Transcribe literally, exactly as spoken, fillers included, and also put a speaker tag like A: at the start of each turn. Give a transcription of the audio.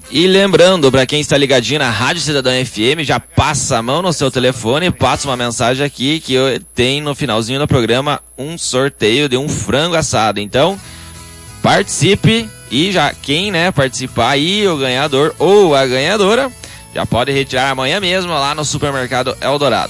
A: E lembrando, para quem está ligadinho na Rádio Cidadão F M, já passa a mão no seu telefone, passa uma mensagem aqui que eu tenho no finalzinho do programa um sorteio de um frango assado. Então, participe e já quem, né, participar aí, o ganhador ou a ganhadora, já pode retirar amanhã mesmo lá no Supermercado Eldorado.